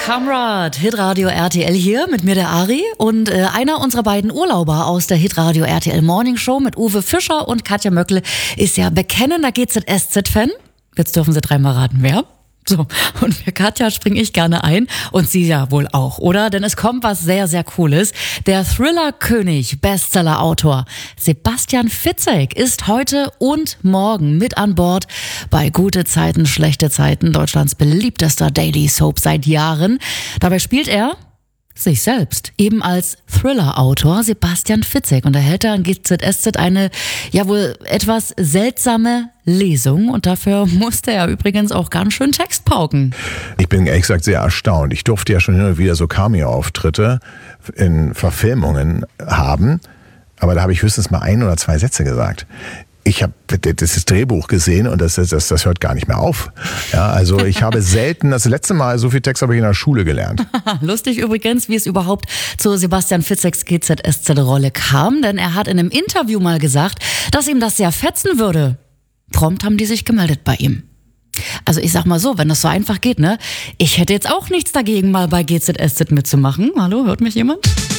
Kamrad, Hitradio RTL hier, mit mir der Ari und einer unserer beiden Urlauber aus der Hitradio RTL Morning Show mit Uwe Fischer und Katja Möckle ist ja bekennender GZSZ-Fan. Jetzt dürfen Sie dreimal raten, wer? So, und für Katja springe ich gerne ein und sie ja wohl auch, oder? Denn es kommt was sehr, sehr Cooles. Der Thriller-König, Bestseller-Autor Sebastian Fitzek ist heute und morgen mit an Bord bei Gute Zeiten, Schlechte Zeiten, Deutschlands beliebtester Daily Soap seit Jahren. Dabei spielt er sich selbst, eben als Thriller-Autor Sebastian Fitzek, und erhält er an GZSZ eine ja wohl etwas seltsame Lesung, und dafür musste er übrigens auch ganz schön Text pauken. Ich bin ehrlich gesagt sehr erstaunt. Ich durfte ja schon hin und wieder so Cameo-Auftritte in Verfilmungen haben, aber da habe ich höchstens mal 1 oder 2 Sätze gesagt. Ich habe das Drehbuch gesehen und das hört gar nicht mehr auf. Ja, also ich habe selten, das letzte Mal so viel Text habe ich in der Schule gelernt. Lustig übrigens, wie es überhaupt zu Sebastian Fitzeks GZSZ-Rolle kam, denn er hat in einem Interview mal gesagt, dass ihm das sehr fetzen würde. Prompt haben die sich gemeldet bei ihm. Also ich sag mal so, wenn das so einfach geht, ne? Ich hätte jetzt auch nichts dagegen, mal bei GZSZ mitzumachen. Hallo, hört mich jemand?